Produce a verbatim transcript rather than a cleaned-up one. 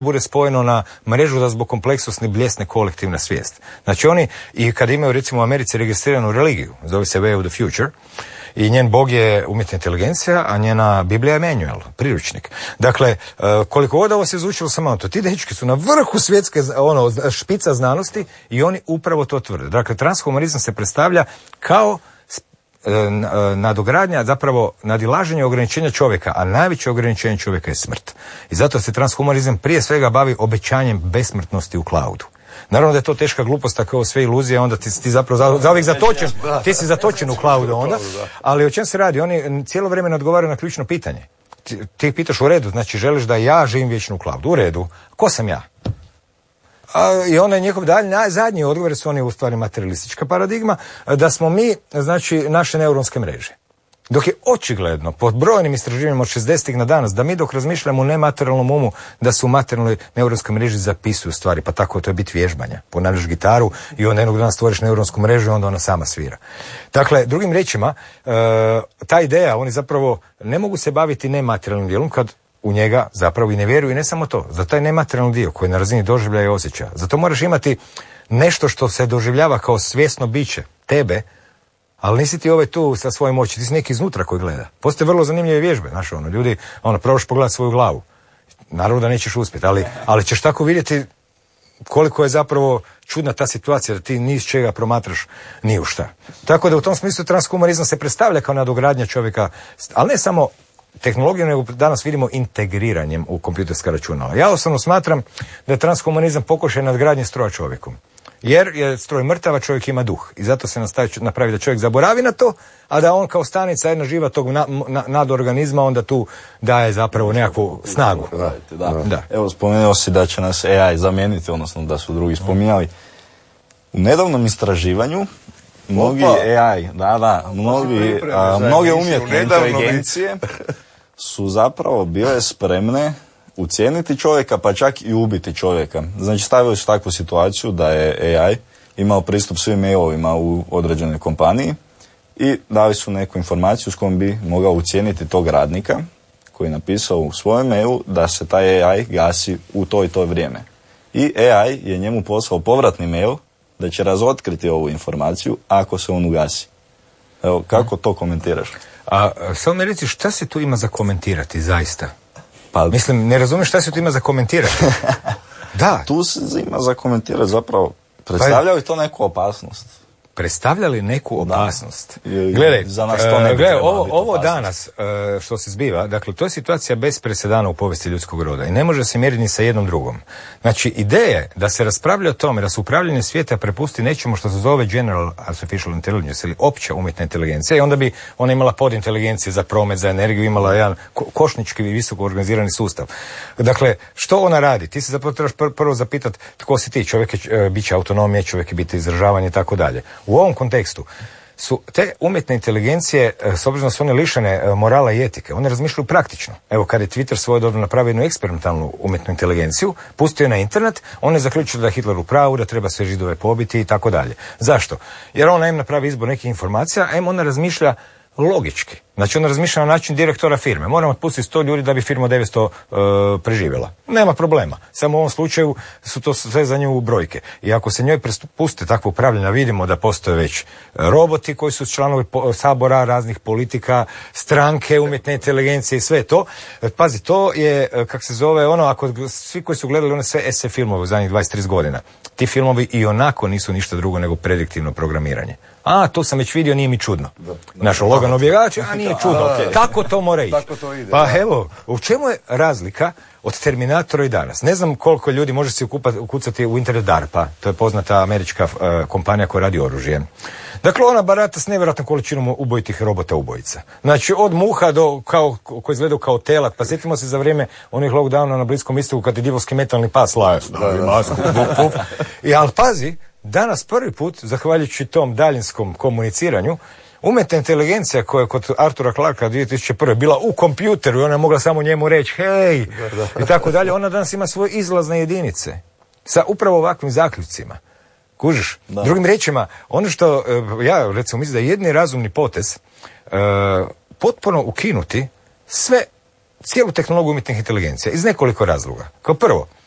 bude spojeno na mrežu da zbog kompleksnosti bljesne kolektivna svijest. Znači oni, i kad imaju recimo u Americi registriranu religiju, zove se Way of the Future, i njen bog je umjetna inteligencija, a njena Biblija je manual, priručnik. Dakle, koliko god ovo se izučilo samo to, ti dečki su na vrhu svjetske ono, špica znanosti i oni upravo to tvrde. Dakle, transhumanizam se predstavlja kao nadogradnja, zapravo nadilaženje ograničenja čovjeka, a najveće ograničenje čovjeka je smrt. I zato se transhumanizam prije svega bavi obećanjem besmrtnosti u cloudu. Naravno da je to teška glupost, tako sve iluzije, onda ti, ti zapravo za uvijek zatočen, ti si zatočen u cloudu onda, ali o čem se radi? Oni cijelo vrijeme odgovaraju na ključno pitanje. Ti, ti pitaš u redu, znači želiš da ja živim vječno u cloudu, u redu, ko sam ja? A, I onda je njihov dalje, zadnji odgovor su oni u stvari materialistička paradigma, da smo mi, znači, naše neuronske mreže. Dok je očigledno, po brojnim istraživanjima od šezdesetih na danas, da mi dok razmišljamo u nematerijalnom umu, da su u materijalnoj neuronskoj mreži zapisuju stvari, pa tako to je bit vježbanja. Ponavljaš gitaru i onda jednog dana stvoriš neuronsku mrežu i onda ona sama svira. Dakle, drugim riječima, e, ta ideja, oni zapravo ne mogu se baviti nematerijalnim dijelom kad u njega zapravo i ne vjeruju i ne samo to. Za taj nematerijalni dio koji je na razini doživljaja i osjećaja. Zato moraš imati nešto što se doživljava kao svjesno biće tebe, ali nisi ti ovaj tu sa svojim oči, ti si neki iznutra koji gleda. Postoje vrlo zanimljive vježbe, znaš, ono, ljudi, ono, probaš pogledati svoju glavu. Naravno da nećeš uspjeti, ali, ali ćeš tako vidjeti koliko je zapravo čudna ta situacija, da ti ni iz čega promatraš ni u šta. Tako da u tom smislu transhumanizam se predstavlja kao nadogradnja čovjeka, ali ne samo tehnologiju, nego danas vidimo integriranjem u kompjuterska računala. Ja osobno smatram da je transhumanizam pokušaj nadgradnje stroja čovjekom. Jer je stroj mrtav, a čovjek ima duh. I zato se napravi da čovjek zaboravi na to, a da on kao stanica jedna živa tog na, na, nadorganizma onda tu daje zapravo nekakvu snagu. Da, da. Da. Evo, spomenuo si da će nas A I zamijeniti, odnosno da su drugi spominjali. U nedavnom istraživanju mnogi Opa. A I, da, da, mnogi, a, mnoge umjetne inteligencije su zapravo bile spremne ucijeniti čovjeka, pa čak i ubiti čovjeka. Znači, stavili su takvu situaciju da je A I imao pristup svim mailovima u određenoj kompaniji i dali su neku informaciju s kojom bi mogao ucijeniti tog radnika koji je napisao u svojem mailu da se taj A I gasi u to i to vrijeme. I A I je njemu poslao povratni mail da će razotkriti ovu informaciju ako se on ugasi. Evo, kako to komentiraš? A samo mi reci, šta se tu ima za komentirati, zaista? Pa, mislim, ne razumiješ šta se tu ima za komentirati? Da. Tu se ima za komentirati zapravo. Predstavlja li to neku opasnost? Predstavlja li neku opasnost? Da. Gledaj, za nas to ne bi gledaj, ovo, ovo opasnost. danas uh, što se zbiva, dakle, to je situacija bez presedana u povijesti ljudskog roda i ne može se mjeriti ni sa jednom drugom. Znači, ideje da se raspravlja o tome, da se upravljanje svijeta prepusti nečemu što se zove General Artificial Intelligence ili opća umjetna inteligencija i onda bi ona imala podinteligencije za promet, za energiju, imala jedan ko- košnički i visoko organizirani sustav. Dakle, što ona radi? Ti se zapravo trebaš pr- prvo zapitati tko si ti, čovjek je, uh, bit će autonomija, čovjek je biti izražavanje i tako dalje. U ovom kontekstu su te umjetne inteligencije, s obzirom da su one lišene morala i etike, one razmišljaju praktično. Evo, kad je Twitter svojedobno napravio jednu eksperimentalnu umjetnu inteligenciju, pustio je na internet, on je zaključio da je Hitler u pravu, da treba sve Židove pobiti i tako dalje. Zašto? Jer ona em napravi izbor nekih informacija, em ona razmišlja logički. Znači on razmišlja na način direktora firme. Moramo otpustiti sto ljudi da bi firma devetsto uh, preživjela. Nema problema. Samo u ovom slučaju su to sve za nju brojke. I ako se njoj puste takvo upravljanja, vidimo da postoje već roboti koji su članovi sabora, raznih politika, stranke, umjetne inteligencije i sve to. Pazi, to je, kak se zove, ono, ako svi koji su gledali one sve ese filmove u zadnjih dvadeset trideset godina, ti filmovi i onako nisu ništa drugo nego prediktivno programiranje. A, to sam već vidio, nije mi čudno. Naš Logan objegač, a nije čudno. Okay. Kako to mora ići? Ide, pa evo, u čemu je razlika od Terminatora i danas? Ne znam koliko ljudi može se ukucati u internet DARPA, to je poznata američka uh, kompanija koja radi oružje. Dakle, ona barata s nevjerojatnom količinom ubojitih robota ubojica. Znači, od muha do, kao, koji izgledaju kao telak, pa sjetimo se za vrijeme onih lockdowna na Bliskom istoku kad je divovski metalni pas laje. I, ali pazi, danas prvi put, zahvaljujući tom daljinskom komuniciranju, umjetna inteligencija koja je kod Artura Clarka dvije tisuće prve bila u kompjuteru i ona je mogla samo njemu reći hej i tako dalje, ona danas ima svoje izlazne jedinice sa upravo ovakvim zaključcima. Kužiš? Da. Drugim riječima, ono što ja recimo mislim da je jedni razumni potez uh, potpuno ukinuti sve, cijelu tehnologiju umjetnih inteligencija iz nekoliko razloga. Kao prvo,